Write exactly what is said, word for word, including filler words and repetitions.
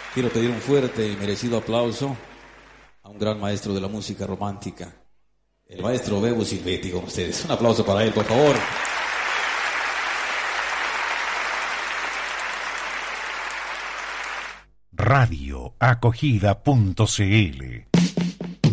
Quiero pedir un fuerte y merecido aplauso a un gran maestro de la música romántica, el maestro Bebo Silvetti, con ustedes. Un aplauso para él, por favor. radio acogida punto c l